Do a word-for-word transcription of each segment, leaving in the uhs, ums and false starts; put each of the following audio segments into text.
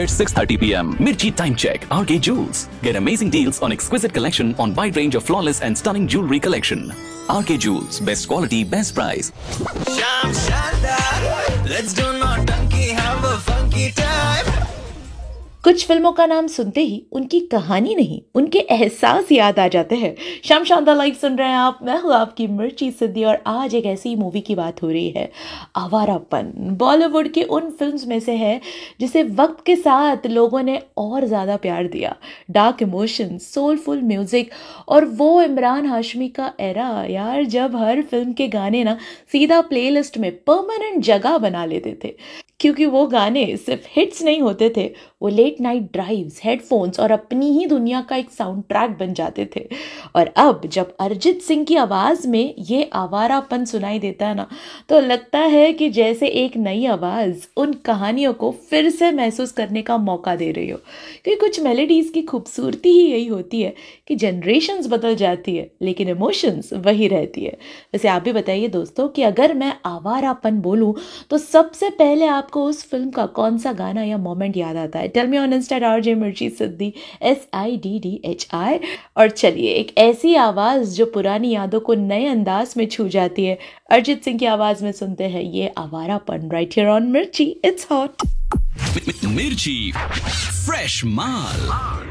at six thirty p m Mirchi Time Check. R K Jewels. Get amazing deals on exquisite collection on wide range of flawless and stunning jewelry collection. R K Jewels. Best quality, best price. Sham Shandar. Let's do naughty, have a funky time. कुछ फिल्मों का नाम सुनते ही उनकी कहानी नहीं, उनके एहसास याद आ जाते हैं। शाम शानदार लाइव सुन रहे हैं आप, मैं हूँ आपकी मिर्ची सिद्धि और आज एक ऐसी मूवी की बात हो रही है, आवारापन। बॉलीवुड के उन फिल्म्स में से है जिसे वक्त के साथ लोगों ने और ज़्यादा प्यार दिया। डार्क इमोशन, सोलफुल म्यूजिक और वो इमरान हाशमी का एरा यार, जब हर फिल्म के गाने ना सीधा प्लेलिस्ट में परमानेंट जगह बना लेते थे, क्योंकि वो गाने सिर्फ हिट्स नहीं होते थे, वो लेट नाइट ड्राइव्स, हेडफोन्स और अपनी ही दुनिया का एक साउंड ट्रैक बन जाते थे। और अब जब अरिजीत सिंह की आवाज़ में ये आवारापन सुनाई देता है ना, तो लगता है कि जैसे एक नई आवाज़ उन कहानियों को फिर से महसूस करने का मौका दे रही हो। क्योंकि कुछ मेलोडीज़ की खूबसूरती ही यही होती है कि जनरेशन्स बदल जाती है लेकिन इमोशंस वही रहती है। वैसे आप भी बताइए दोस्तों कि अगर मैं आवारापन बोलूँ तो सबसे पहले आपको उस फिल्म का कौन सा गाना या मोमेंट याद आता है? Tell me on Insta RJ मिर्ची सिद्धि, S I D D H I. और चलिए एक ऐसी आवाज़ जो पुरानी यादों को नए अंदाज में छू जाती है, अरिजीत सिंह की आवाज़ में सुनते हैं ये आवारापन, राइट हियर ऑन मिर्ची, इट्स हॉट। मिर्ची फ्रेश माल।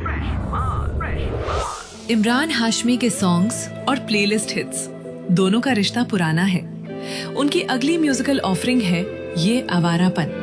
इमरान हाशमी के सॉन्ग्स और प्लेलिस्ट हिट्स दोनों का रिश्ता पुराना है। उनकी अगली म्यूजिकल ऑफरिंग है ये आवारापन।